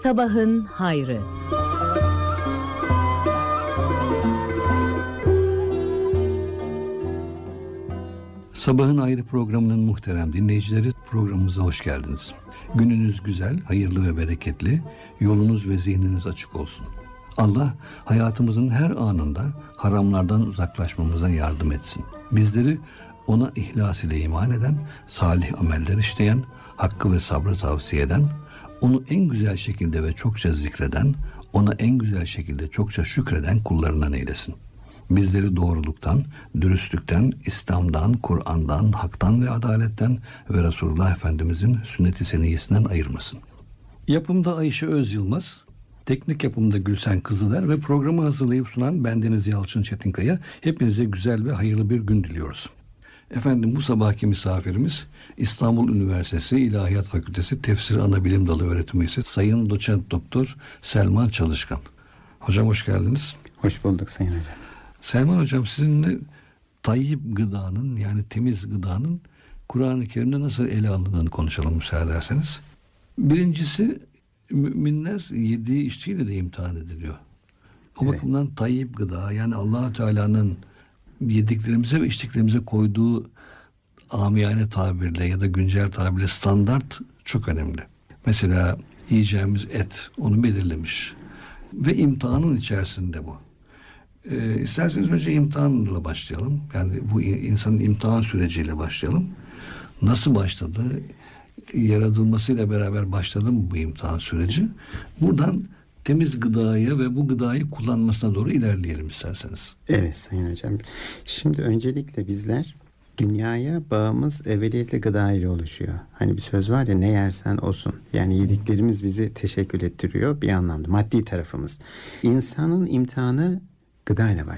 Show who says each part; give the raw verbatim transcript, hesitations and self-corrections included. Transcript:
Speaker 1: Sabahın hayrı.
Speaker 2: Sabahın Hayrı programının muhterem dinleyicileri, programımıza hoş geldiniz. Gününüz güzel, hayırlı ve bereketli, yolunuz ve zihniniz açık olsun. Allah hayatımızın her anında haramlardan uzaklaşmamıza yardım etsin. Bizleri ona ihlas ile iman eden, salih ameller işleyen, hakkı ve sabrı tavsiye eden, onu en güzel şekilde ve çokça zikreden, ona en güzel şekilde çokça şükreden kullarından eylesin. Bizleri doğruluktan, dürüstlükten, İslam'dan, Kur'an'dan, haktan ve adaletten ve Resulullah Efendimizin sünnet-i seniyyesinden ayırmasın. Yapımda Ayşe Öz Yılmaz, teknik yapımda Gülsen Kızıler ve programı hazırlayıp sunan bendeniz Yalçın Çetinkaya. Hepinize güzel ve hayırlı bir gün diliyoruz. Efendim, bu sabahki misafirimiz İstanbul Üniversitesi İlahiyat Fakültesi Tefsir Anabilim Dalı öğretim üyesi Sayın Doçent Doktor Selman Çalışkan. Hocam hoş geldiniz.
Speaker 3: Hoş bulduk Sayın Hocam.
Speaker 2: Selman Hocam, sizinle tayyip gıdanın, yani temiz gıdanın Kur'an-ı Kerim'de nasıl ele alındığını konuşalım müsaade ederseniz. Birincisi, müminler yediği içtiğiyle de imtihan ediliyor. O evet. bakımdan tayyip gıda, yani Allah-u Teala'nın yediklerimize ve içtiklerimize koyduğu amiyane tabirle ya da güncel tabirle standart çok önemli. Mesela yiyeceğimiz et onu belirlemiş ve imtihanın içerisinde bu. Ee, isterseniz önce imtihanla başlayalım. Yani bu insanın imtihan süreciyle başlayalım. Nasıl başladı? Yaratılmasıyla beraber başladı mı bu imtihan süreci? Buradan temiz gıdaya ve bu gıdayı kullanmasına doğru ilerleyelim isterseniz.
Speaker 3: Evet Sayın Hocam. Şimdi öncelikle bizler dünyaya bağımız evveliyetle gıda ile oluşuyor. Hani bir söz var ya, ne yersen olsun. Yani yediklerimiz bizi teşekkür ettiriyor bir anlamda. Maddi tarafımız. İnsanın imtihanı gıda ile başlıyor.